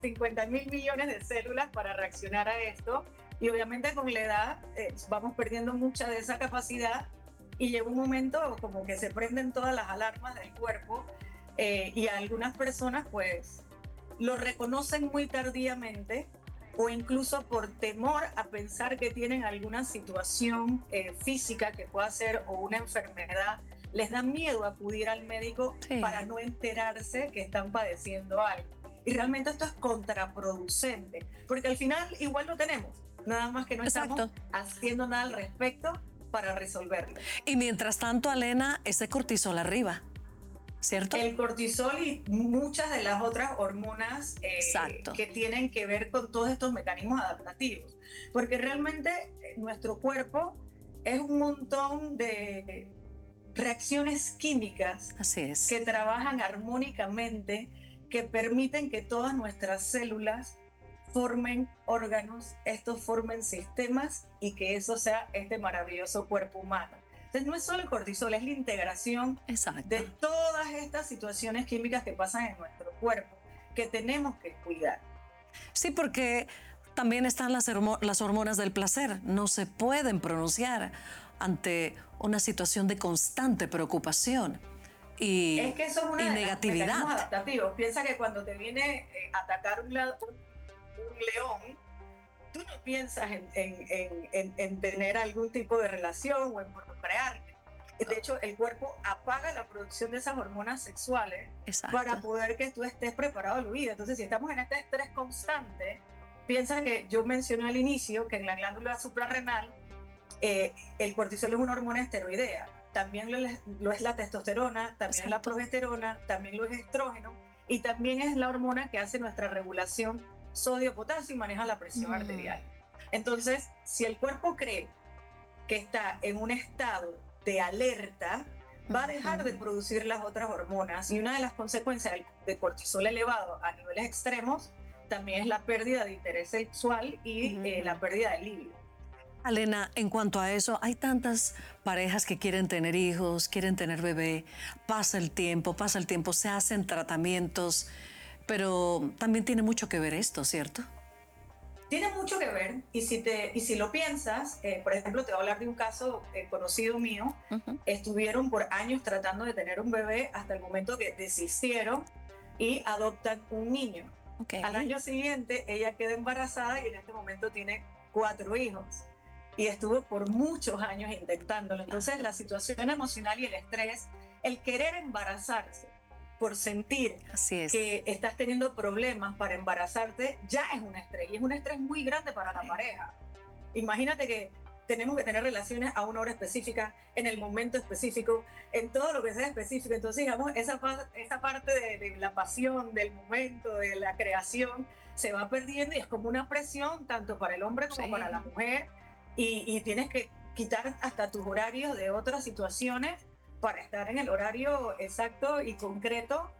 50.000 millones de células para reaccionar a esto. Y obviamente con la edad vamos perdiendo mucha de esa capacidad y llega un momento como que se prenden todas las alarmas del cuerpo y algunas personas pues lo reconocen muy tardíamente o incluso por temor a pensar que tienen alguna situación física que pueda ser o una enfermedad, les da miedo acudir al médico Sí, para no enterarse que están padeciendo algo. Y realmente esto es contraproducente, porque al final igual lo tenemos, nada más que no estamos exacto. haciendo nada al respecto para resolverlo. Y mientras tanto, Alena, ese cortisol arriba, ¿cierto? El cortisol y muchas de las otras hormonas Exacto. que tienen que ver con todos estos mecanismos adaptativos, porque realmente nuestro cuerpo es un montón de reacciones químicas Así es. que trabajan armónicamente, que permiten que todas nuestras células formen órganos, estos formen sistemas y que eso sea este maravilloso cuerpo humano. Entonces no es solo el cortisol, es la integración Exacto. de todas estas situaciones químicas que pasan en nuestro cuerpo que tenemos que cuidar. Sí, porque también están las hormonas del placer. No se pueden pronunciar ante una situación de constante preocupación Es que eso es uno y de los negatividad. mecanismos adaptativos. Piensa que cuando te viene a atacar un león, tú no piensas en tener algún tipo de relación o en procrear. De hecho, el cuerpo apaga la producción de esas hormonas sexuales para Exacto. poder que tú estés preparado a la huida. Entonces, si estamos en este estrés constante, piensa que yo mencioné al inicio que en la glándula suprarrenal el cortisol es una hormona esteroidea. También lo es la testosterona, también es la Exacto. progesterona, también lo es estrógeno y también es la hormona que hace nuestra regulación sodio-potasio y maneja la presión arterial. Entonces, si el cuerpo cree que está en un estado de alerta, va a dejar de producir las otras hormonas y una de las consecuencias de cortisol elevado a niveles extremos también es la pérdida de interés sexual y la pérdida de libido. Alena, en cuanto a eso, hay tantas parejas que quieren tener hijos, quieren tener bebé, pasa el tiempo, se hacen tratamientos, pero también tiene mucho que ver esto, ¿cierto? Tiene mucho que ver y si lo piensas, por ejemplo, te voy a hablar de un caso conocido mío, estuvieron por años tratando de tener un bebé hasta el momento que desistieron y adoptan un niño. Ok. Al año siguiente ella queda embarazada y en este momento tiene 4 hijos y estuvo por muchos años intentándolo. Entonces la situación emocional y el estrés, el querer embarazarse por sentir Así es. que estás teniendo problemas para embarazarte, ya es un estrés y es un estrés muy grande para la pareja. Imagínate que tenemos que tener relaciones a una hora específica, en el momento específico, en todo lo que sea específico. Entonces, digamos, esa parte de la pasión, del momento, de la creación, se va perdiendo y es como una presión tanto para el hombre como para la Sí. mujer y tienes que quitar hasta tus horarios de otras situaciones para estar en el horario exacto y concreto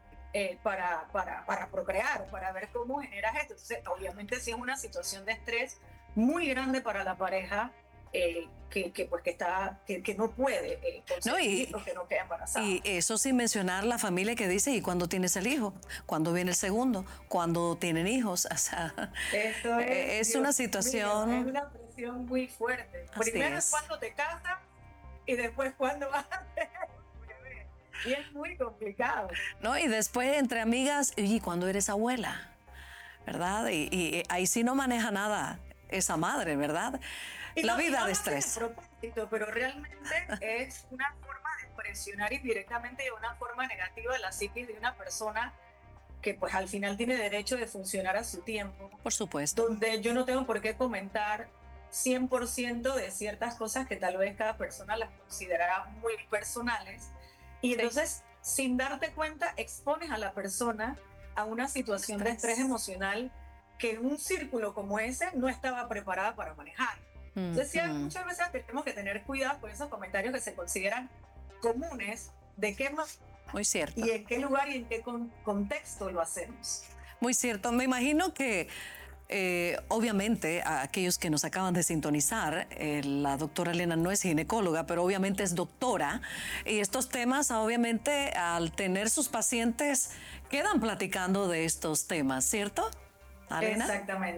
para procrear, para ver cómo generas esto. Entonces, obviamente, sí es una situación de estrés muy grande para la pareja pues, que no puede No, concebir o que no queda y embarazada. eso sin mencionar la familia que dice, ¿y cuándo tienes el hijo? ¿Cuándo viene el segundo? ¿Cuándo tienen hijos? O sea, Esto es, es una Dios mío, es situación, una presión muy fuerte. así Primero es es. cuando te casas y después cuando vas a tener un bebé. Y es muy complicado. ¿No? Y después entre amigas, ¿y cuándo eres abuela? ¿Verdad? Y ahí sí no maneja nada esa madre, ¿verdad? La Y vida no de lo hacen a estrés. propósito, pero realmente es una forma de presionar indirectamente de una forma negativa la psiquis de una persona que pues al final tiene derecho de funcionar a su tiempo, Por supuesto. donde yo no tengo por qué comentar 100% de ciertas cosas que tal vez cada persona las considerará muy personales. Y Sí. entonces, sin darte cuenta, expones a la persona a una situación de estrés Estrés. emocional que un círculo como ese no estaba preparada para manejar. Entonces, sí, muchas veces tenemos que tener cuidado con esos comentarios que se consideran comunes, de qué más Muy cierto. y en qué lugar y en qué contexto lo hacemos. Muy cierto. Me imagino que obviamente a aquellos que nos acaban de sintonizar, la doctora Elena no es ginecóloga, pero obviamente es doctora y estos temas obviamente al tener sus pacientes quedan platicando de estos temas, ¿cierto? Alena. Exactamente.